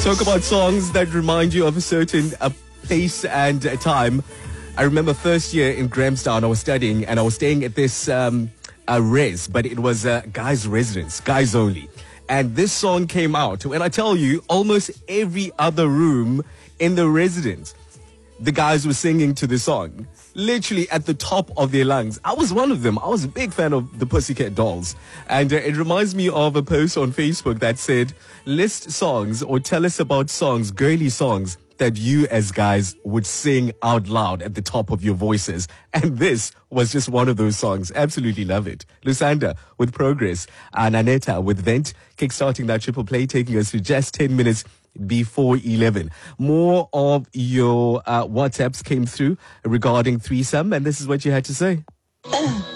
Talk about songs that remind you of a certain place and time. I remember first year in Grahamstown, I was studying and I was staying at this res, but it was a guys' residence, guys only. And this song came out. When I tell you, almost every other room in the residence, the guys were singing to the song, literally at the top of their lungs. I was one of them. I was a big fan of the Pussycat Dolls. And it reminds me of a post on Facebook that said, list songs or tell us about songs, girly songs, that you as guys would sing out loud at the top of your voices. And this was just one of those songs. Absolutely love it. Lusanda with Progress. Naneta with Vent. Kickstarting that triple play, taking us to just 10 minutes before 11. More of your WhatsApps came through regarding threesome, and this is what you had to say.